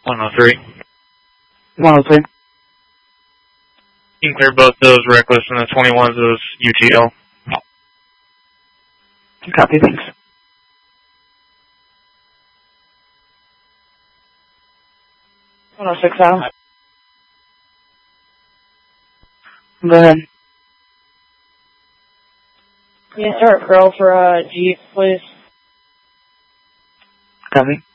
103. 103. You can clear both those reckless and the 21s as UTL. Copy, thanks. $106 out. Go ahead. You can start girl for Jeep, please. Copy.